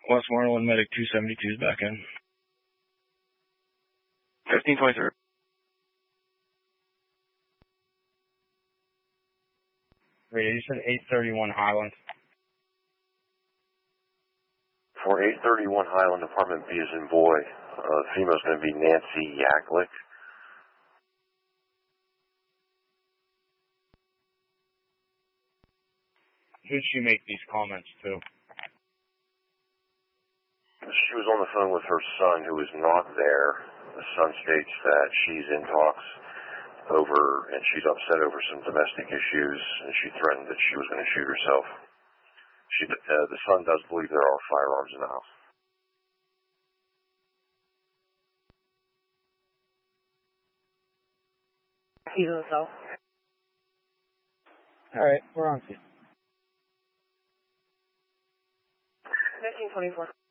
Westmoreland Medic 272 is back in. 1523. Radio, you said 831 Highland. For 831 Highland, Apartment B is in boy. The female's going to be Nancy Yaklick. Who'd she make these comments to? She was on the phone with her son, who is not there. The son states that she's in talks over, and she's upset over some domestic issues, and she threatened that she was going to shoot herself. The son does believe there are firearms in the house. All right, we're on to you. 1524.